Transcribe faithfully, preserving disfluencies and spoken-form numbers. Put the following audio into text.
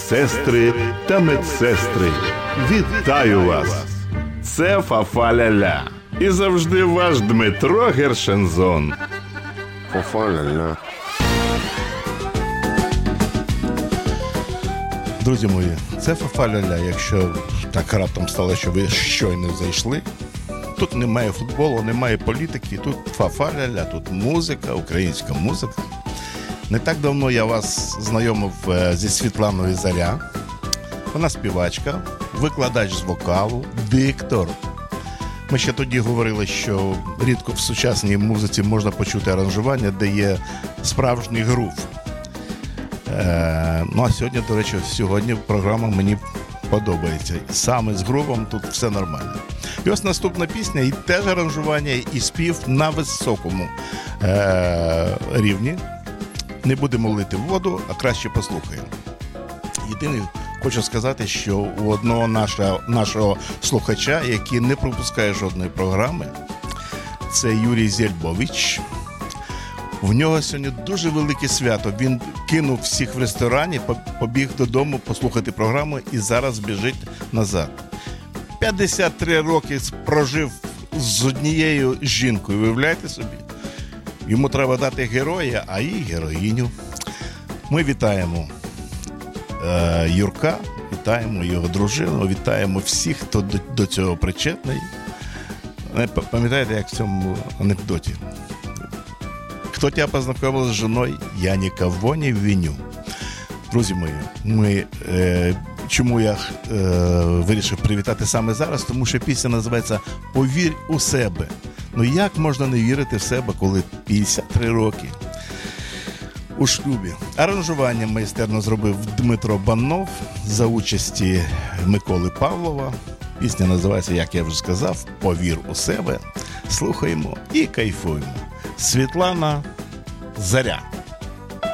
сестри та медсестри, вітаю вас! Це Фа-фа-ля-ля. І завжди ваш Дмитро Гершензон. Фа-фа-ля-ля. Друзі мої, це Фа-фа-ля-ля. Якщо так раптом стало, що ви щойно зайшли, тут немає футболу, немає політики, тут Фа-фа-ля-ля, тут музика, українська музика. Не так давно я вас знайомив зі Світланою Заря. Вона співачка, викладач з вокалу, диктор. Ми ще тоді говорили, що рідко в сучасній музиці можна почути аранжування, де є справжній грув. Е, ну а сьогодні, до речі, сьогодні програма мені подобається. Саме з грувом тут все нормально. І ось наступна пісня, і теж аранжування, і спів на високому е, рівні. Не будемо лити воду, а краще послухаємо. Єдине, хочу сказати, що у одного нашого, нашого слухача, який не пропускає жодної програми, це Юрій Зельбович. В нього сьогодні дуже велике свято. Він кинув всіх в ресторані, побіг додому послухати програму і зараз біжить назад. п'ятдесят три роки прожив з однією жінкою, виявляєте собі? Йому треба дати героя, а їй героїню. Ми вітаємо е, Юрка, вітаємо його дружину, вітаємо всіх, хто до, до цього причетний. Пам'ятаєте, як в цьому анекдоті? Хто тебе познайомив з жіною, я нікого не виню. Друзі мої, ми, е, чому я е, вирішив привітати саме зараз? Тому що пісня називається «Повір у себе». Ну як можна не вірити в себе, коли п'ятдесят три роки у шлюбі? Аранжування майстерно зробив Дмитро Баннов за участі Миколи Павлова. Пісня називається, як я вже сказав, «Повір у себе». Слухаємо і кайфуємо. Світлана Заря.